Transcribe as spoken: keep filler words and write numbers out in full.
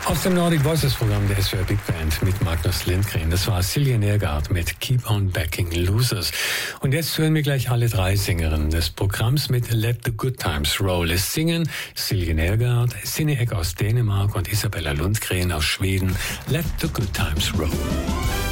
Aus dem Nordic Voices Programm der S W R Big Band mit Magnus Lindgren. Das war Silje Nergard mit Keep on Backing Losers. Und jetzt hören wir gleich alle drei Sängerinnen des Programms mit Let the Good Times Roll. Es singen Silje Nergard, Sinne Eck aus Dänemark und Isabella Lundgren aus Schweden. Let the Good Times Roll.